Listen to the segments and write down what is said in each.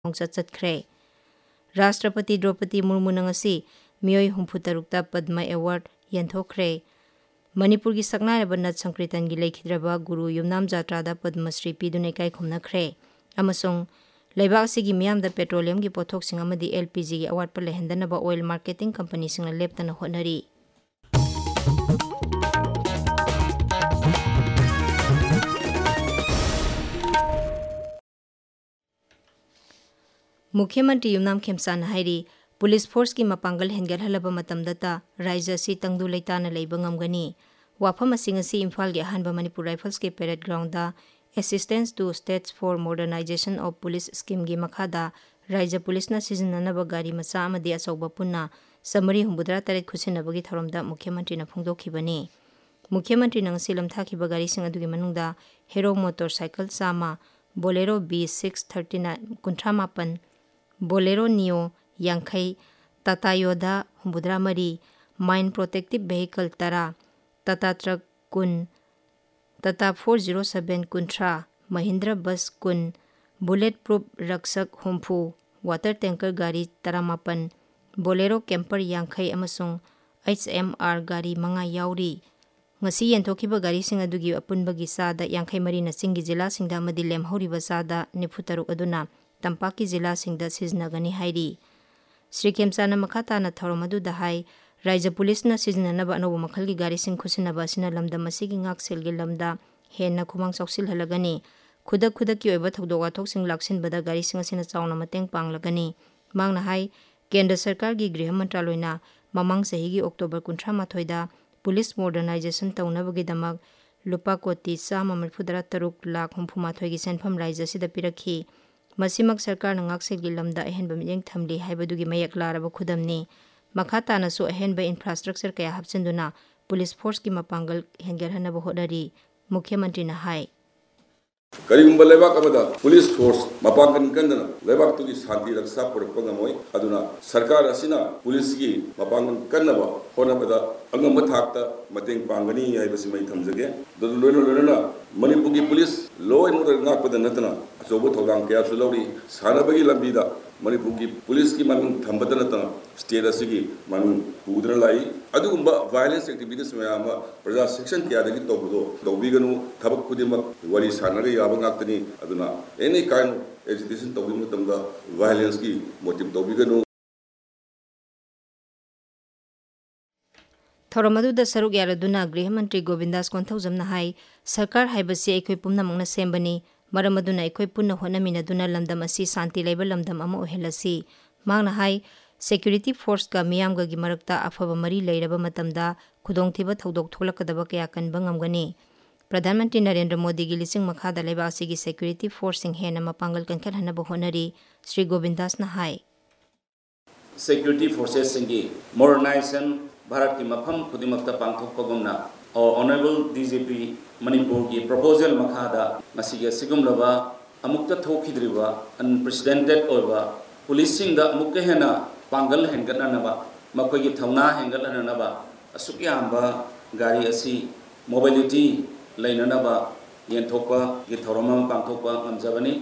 खोंगचत चतख्रे राष्ट्रपति Draupadi Murmu ngasi मियोय 63 Padma award यंथोख्रे Manipur की सकनारब नट संकृतन की लेखिद्रबा गुरु युमनाम जात्रादा पद्मश्री पीदुने काय खुमनख्रे अमसोंग लेबाक सिगी मियाम द पेट्रोलियम की पोथोक सिंग अमदी एलपीजी की अवार्ड पर लेहंदनबा ऑयल मार्केटिंग कंपनी सिंग लेप्तना होनरी मुख्यमंत्री युमनाम खेमसान हाइरी पुलिस फोर्स की मपांगल हेंगलहलब मतमदता राज्य से तंगदु लेताना लेब ngamgani वाफम सिंगसी इम्फाल के अहानबा मणिपुर राइफल्स के पेरेड ग्राउंड दा assistance to states for modernisation of police scheme की मखादा राज्य पुलिस सिजननब गाड़ी मचा अमदी अचौब पुन्ना समरी 73 खुसिनबगी थौरमदा मुख्यमंत्री न फोंदोखिबनी मुख्यमंत्री नंगसी लमथाखिबा गाड़ी सिंग अदुगी मनुंगदा हेरो motorcycle Chama Bolero B639 कुंथ्रामापन Bolero neo यांखई Tata Yoda 73 mine protective vehicle 10 Tata truck कुन टाटा 407 कुंथ्रा महिंद्रा बस कुन बुलेट प्रूफ रक्षक हुम्फू वाटर टैंकर गाड़ी 18 बोलेरो कैंपर यांखई अमसुंग HMR गाड़ी मंगा याउरी ngasi yenthokhiba gari sing adugi apunbagi sada yankhai mari na singi jila singda amadi lemhoriba sada 93 aduna tampaki jila singda siznagani hairi Sri Khemsana makhata na thoromadu da hai Raija Police na siznana ba anobu makhalgi gari sing khusina ba sina lamda masigi ngak selgi lamda henna khumang soksil halagani khuda ki oiba thokdoga thok sing laksin bada gari sing asina chauna mateng panglagani mangna hai Kendra Sarkar gi Griha Mantraloina mamang sahi gi October 18 da police modernisation तौनबगी दमक लुपा कोटी 137 लाख 63 की सेनफम राज्य सिदा पिरखी मसिमक सरकार नंगाक्सेलगी lambda अहेनबा मियेंग थमली हाइबदुगी मयक लारब खुदमनी मखातानसु अहेनबा infrastructure कया हापचंदुना police force की मपांगल हेंगरहनब होदरी मुख्यमंत्री न हाय करीगुंबा लेबाक अमदा पुलिस फोर्स मपांगन कंदना लेबाक तुगी शांति रक्षा पुरक्पा ngamoi aduna sarkar asina police की मपांगन कन्नबा होनबदा अंगम थाकता मतेंग पांगनी हाइबसि मै थमजगे लोइना मणिपुर की police law and order ngakpada natana अचौब थौदांग कया सुलौरी सानबगी लंबीदा मणिपुर की पुलिस की ममिंग थंबदा नतना स्टेट असिगी ममिंग पुदरा लाई अदुगुंबा वायलेंस एक्टिविटीज मयाम प्रजा सेक्शन कया दगी तौबदो तौबीगनु थबक खुदिमक worry सानगे याब ngakतनी अदुना any kind agitation तौबी मतमदा violence की मोटिव तौबीगनु थौरमदुदा सरुक यारदुना गृह मंत्री गोविंदास कोंथौजमना हाई सरकार हाइबसी एखोय पुमनमंगना सेंबनी मरमदुना एखोय पुन्ना होनमिनदुना लमदम असि शांति लेबा लमदम अमा ओहेलसी मांगना हाई सिक्योरिटी फोर्स का मियामगा गी मरकता अफबा मरी लेरबा मतमदा खुदोंथिबा थौदोक थोलकदबा कया कनबा ngamgani प्रधानमंत्री नरेंद्र मोदी की लिसिंग मखादा लेबा असिगी सिक्योरिटी फोर्स सिंग हेना मपांगल कनखल हनबा होनरी श्री गोविंदास ना high security forces सिंगी modernisation Bharat की मफम खुदिमक्ता पांथोकपगुमना और ऑनरेबल डीजीपी मणिपुर की प्रपोजल मखादा मसिगे सिगुमलबा अमुक्ता थोखिद्रिबा अनप्रेसिडेंटेड ओइबा पुलिसिंग दा अमुक्के हेना पांगल हेंगतनबा मखोगी थौना हेंगतनबा असुकयाबा गाड़ी असि मोबिलिटी लेननबा येंथोकपा गी थौरमम पांथोकपा नमजबनी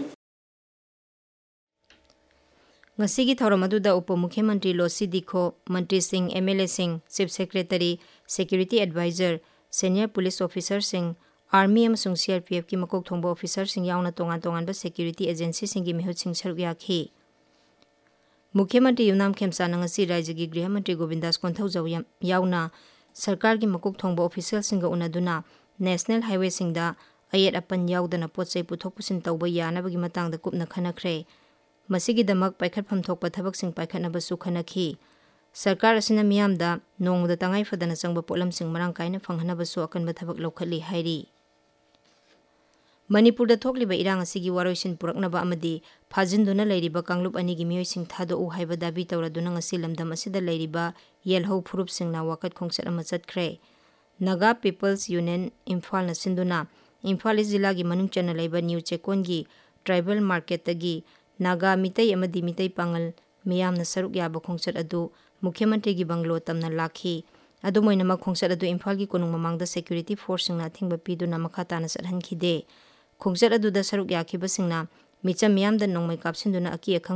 ngasi thauramadu उप मुख्यमंत्री लोसी दिखो मंत्री Singh MLA Singh chief secretary security adviser senior police officer Singh army अमसुंग CRPF की मकोक थोंबा officer Singh यावना तोंगान तोंगानबा security agency Singh की मिहुत सिंह सरुक याखी मुख्यमंत्री युमनाम खेमसाना ngasi राज्य की गृह मंत्री गोविंदास कोंथौजौ यावना सरकार की मकोक थोंबा officer Singh उनदुना national highway Singh अयेट अपन यावदना पोचै पुथोक पुसिन तौबा यानबगी मतंगदा कुपना खनखरे मसिगिदमक पाइखटफम थोकपा थबकसिंग पाइखटनबसु खनखी सरकार असिना मियामदा नोंगदा तंगाई फदना चंगबा पोलमसिंग मरांग कायना फंगहनबसु अकनबा थबक लौखली हाइरी मणिपुरदा थोकलिबा इरांग असिगी वारोइसिन पुरकनबा अमदी फाजिनदुना लेरिबा कांगलुप अनिगी मियोइसिंग थादोउ हाइबा दाबी तौरदुना ngasi लमदम असिदा लेरिबा येलहौ फुरुपसिंगना वाकत खोंगसत अमा चतख्रे नागा पीपल्स यूनियन इम्फाल न सिंदुना इम्फाल जिला की मनुंग चना लेबा new चेकोनगी tribal market तगी Naga मितई अमदी मितई Pongal मियामना सरुक याबा खोंगसत अदु मुख्यमंत्री की बंगलो तमना लाखी अदु मोइनमा खोंगसत अदु इम्फाल की कोनुंग ममांगदा सिक्योरिटी फोर्स सिंगना थिंगबा पीदुना मखाताना सदहनखिदे खोंगसत अदुदा सरुक याखिबा सिंगना मिचम मियामदा नोंमै कापसिंदुना अकी अखंग